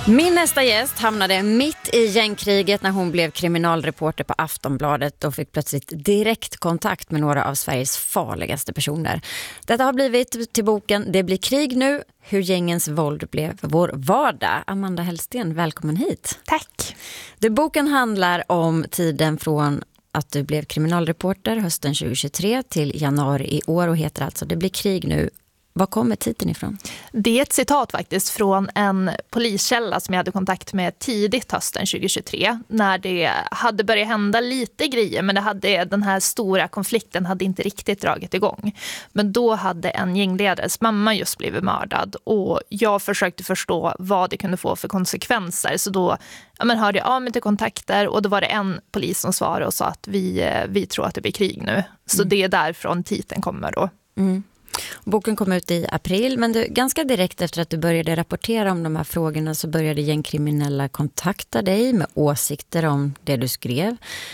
Min nästa gäst hamnade mitt i gängkriget när hon blev kriminalreporter på Aftonbladet och fick plötsligt direktkontakt med några av Sveriges farligaste personer. Detta har blivit till boken Det blir krig nu, hur gängens våld blev vår vardag. Amanda Hellsten, välkommen hit. Tack. Boken handlar om tiden från att du blev kriminalreporter hösten 2023 till januari i år och heter alltså Det blir krig nu. Var kommer titeln ifrån? Det är ett citat faktiskt från en poliskälla som jag hade kontakt med tidigt hösten 2023 när det hade börjat hända lite grejer, men den här stora konflikten hade inte riktigt dragit igång. Men då hade en gängledares mamma just blivit mördad och jag försökte förstå vad det kunde få för konsekvenser. Så då hörde jag av mig till kontakter och då var det en polis som svarade och sa att vi tror att det blir krig nu. Så det är därifrån titeln kommer då. Mm. Boken kom ut i april, men ganska direkt efter att du började rapportera om de här frågorna så började gängkriminella kontakta dig med åsikter om det du skrev.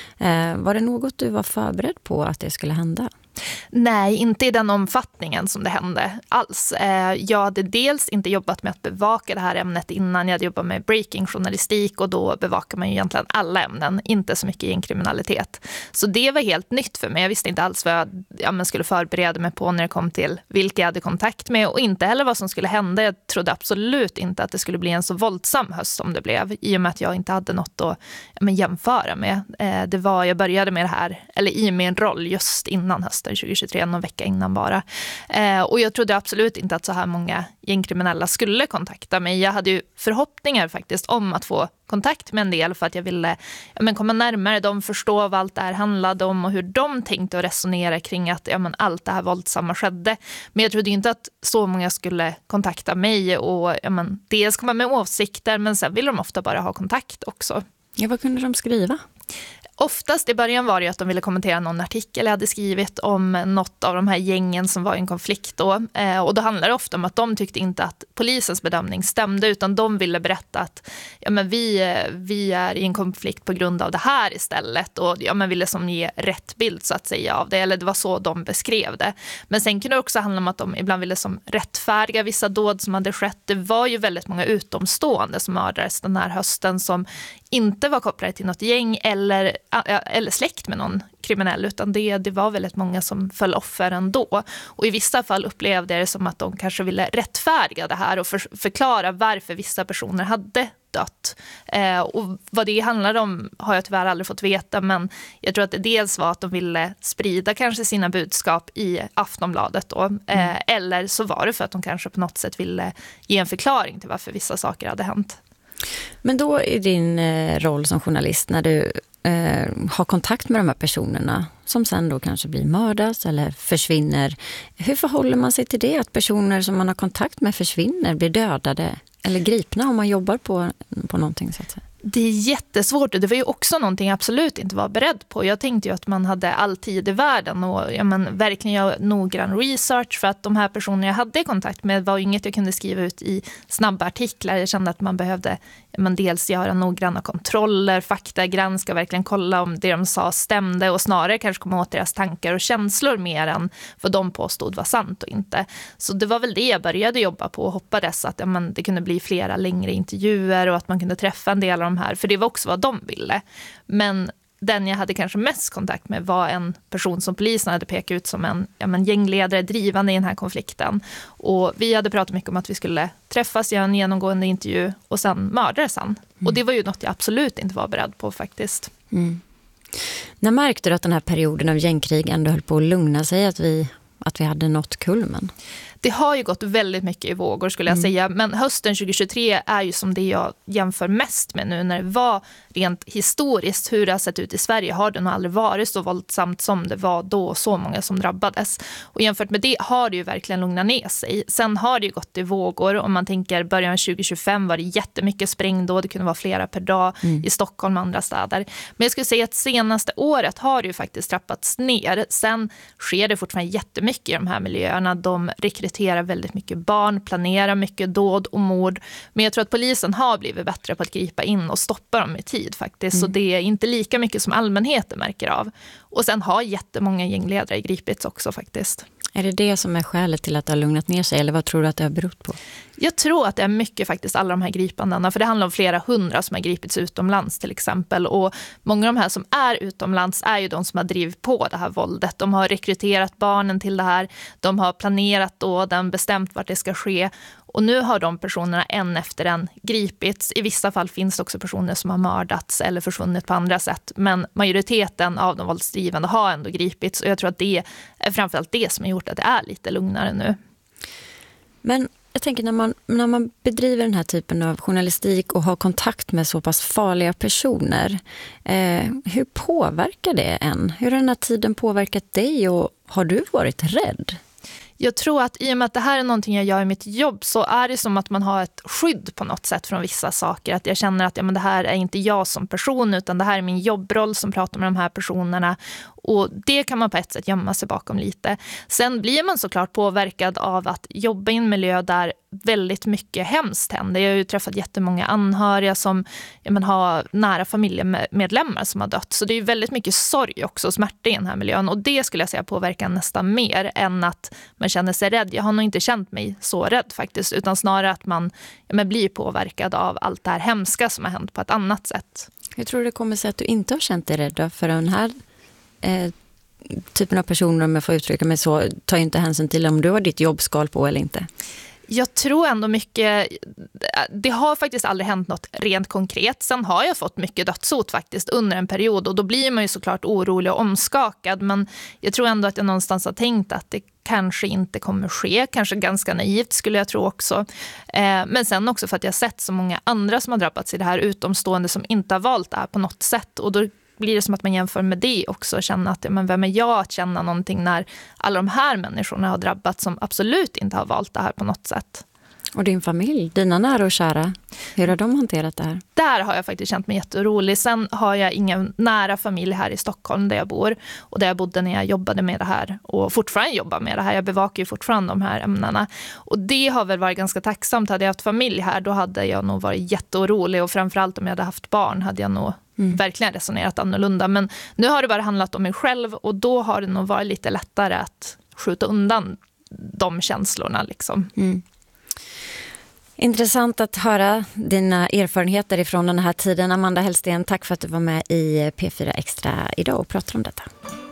Var det något du var förberedd på att det skulle hända? Nej, inte i den omfattningen som det hände alls. Jag hade dels inte jobbat med att bevaka det här ämnet innan. Jag hade jobbat med breaking-journalistik och då bevakar man ju egentligen alla ämnen, inte så mycket gängkriminalitet. Så det var helt nytt för mig. Jag visste inte alls vad jag skulle förbereda mig på när det kom till vilka jag hade kontakt med och inte heller vad som skulle hända. Jag trodde absolut inte att det skulle bli en så våldsam höst som det blev i och med att jag inte hade något att jämföra med. Jag började med det här, eller i min roll just innan hösten 2023, någon vecka innan bara. Och jag trodde absolut inte att så här många gängkriminella skulle kontakta mig. Jag hade ju förhoppningar faktiskt om att få kontakt med en del för att jag ville komma närmare dem, förstå vad allt det här handlade om och hur de tänkte och resonera kring att allt det här våldsamma skedde. Men jag trodde inte att så många skulle kontakta mig och dels komma med åsikter, men sen ville de ofta bara ha kontakt också. Ja, vad kunde de skriva? Oftast i början var det att de ville kommentera någon artikel jag hade skrivit om något av de här gängen som var i en konflikt då. Och då handlar det ofta om att de tyckte inte att polisens bedömning stämde utan de ville berätta att vi är i en konflikt på grund av det här istället och ville som ge rätt bild så att säga av det, eller det var så de beskrev det. Men sen kunde det också handla om att de ibland ville som rättfärdiga vissa dåd som hade skett. Det var ju väldigt många utomstående som mördades den här hösten som inte var kopplade till något gäng eller släkt med någon kriminell, utan det var väldigt många som föll offer ändå. Och i vissa fall upplevde jag det som att de kanske ville rättfärdiga det här och förklara varför vissa personer hade dött. Och vad det handlade om har jag tyvärr aldrig fått veta, men jag tror att det dels var att de ville sprida kanske sina budskap i Aftonbladet då, eller så var det för att de kanske på något sätt ville ge en förklaring till varför vissa saker hade hänt. Men då i din roll som journalist när du har kontakt med de här personerna som sen då kanske blir mördas eller försvinner. Hur förhåller man sig till det? Att personer som man har kontakt med försvinner, blir dödade eller gripna om man jobbar på någonting så att säga? Det är jättesvårt och det var ju också någonting jag absolut inte var beredd på. Jag tänkte ju att man hade all tid i världen och verkligen göra noggrann research för att de här personerna jag hade kontakt med var inget jag kunde skriva ut i snabba artiklar. Jag kände att man behövde dels göra noggranna kontroller, faktagranska, verkligen kolla om det de sa stämde och snarare kanske komma åt deras tankar och känslor mer än vad de påstod var sant och inte. Så det var väl det jag började jobba på och hoppades att det kunde bli flera längre intervjuer och att man kunde träffa en del av de här, för det var också vad de ville. Men den jag hade kanske mest kontakt med var en person som polisen hade pekat ut som en gängledare drivande i den här konflikten. Och vi hade pratat mycket om att vi skulle träffas, göra en genomgående intervju och sen mördades han. Och det var ju något jag absolut inte var beredd på faktiskt. Mm. När märkte du att den här perioden av gängkrig ändå höll på att lugna sig, att vi hade nått kulmen? Det har ju gått väldigt mycket i vågor skulle jag säga, men hösten 2023 är ju som det jag jämför mest med nu när det var rent historiskt hur det har sett ut i Sverige har det nog aldrig varit så våldsamt som det var då och så många som drabbades. Och jämfört med det har det ju verkligen lugnat ner sig. Sen har det ju gått i vågor. Om man tänker början 2025 var det jättemycket sprängdåd, det kunde vara flera per dag i Stockholm och andra städer. Men jag skulle säga att senaste året har det ju faktiskt trappats ner. Sen sker det fortfarande jättemycket i de här miljöerna. De rekryterar väldigt mycket barn, planerar mycket dåd och mord. Men jag tror att polisen har blivit bättre på att gripa in och stoppa dem i tid faktiskt. Så det är inte lika mycket som allmänheten märker av. Och sen har jättemånga gängledare gripits också faktiskt. Är det det som är skälet till att det har lugnat ner sig, eller vad tror du att det har berott på? Jag tror att det är mycket faktiskt alla de här gripandena, för det handlar om flera hundra som har gripits utomlands till exempel, och många av de här som är utomlands är ju de som har drivit på det här våldet. De har rekryterat barnen till det här, de har planerat då, den bestämt vart det ska ske, och nu har de personerna en efter en gripits. I vissa fall finns det också personer som har mördats eller försvunnit på andra sätt, men majoriteten av de våldsdrivande har ändå gripits, och jag tror att det är framförallt det som har gjort att det är lite lugnare nu. Men jag tänker när man bedriver den här typen av journalistik och har kontakt med så pass farliga personer, hur påverkar det en? Hur har den här tiden påverkat dig, och har du varit rädd? Jag tror att i och med att det här är någonting jag gör i mitt jobb, så är det som att man har ett skydd på något sätt från vissa saker. Att jag känner att men det här är inte jag som person, utan det här är min jobbroll som pratar med de här personerna. Och det kan man på ett sätt gömma sig bakom lite. Sen blir man såklart påverkad av att jobba i en miljö där väldigt mycket hemskt händer. Jag har ju träffat jättemånga anhöriga som har nära familjemedlemmar som har dött. Så det är ju väldigt mycket sorg också och smärta i den här miljön. Och det skulle jag säga påverkar nästan mer än att man känner sig rädd. Jag har nog inte känt mig så rädd faktiskt, utan snarare att man blir påverkad av allt det här hemska som har hänt på ett annat sätt. Jag tror det kommer sig att du inte har känt dig rädd för den här typen av personer, om jag får uttrycka mig så, tar ju inte hänsyn till om du har ditt jobbskal på eller inte. Jag tror ändå mycket, det har faktiskt aldrig hänt något rent konkret. Sen har jag fått mycket dödshot faktiskt under en period, och då blir man ju såklart orolig och omskakad, men jag tror ändå att jag någonstans har tänkt att det kanske inte kommer ske, kanske ganska naivt skulle jag tro också. Men sen också för att jag har sett så många andra som har drabbats i det här, utomstående som inte har valt det här på något sätt, och då blir det som att man jämför med det också och känner att vem är jag att känna någonting när alla de här människorna har drabbats som absolut inte har valt det här på något sätt. Och din familj, dina nära och kära, hur har de hanterat det här? Där har jag faktiskt känt mig jätteorolig. Sen har jag ingen nära familj här i Stockholm där jag bor, och där jag bodde när jag jobbade med det här och fortfarande jobbar med det här. Jag bevakar ju fortfarande de här ämnena, och det har väl varit ganska tacksamt. Hade jag haft familj här, då hade jag nog varit jätteorolig, och framförallt om jag hade haft barn hade jag nog verkligen resonerat annorlunda. Men nu har det bara handlat om mig själv, och då har det nog varit lite lättare att skjuta undan de känslorna liksom. Intressant att höra dina erfarenheter ifrån den här tiden. Amanda Hellsten, tack för att du var med i P4 Extra idag och pratade om detta.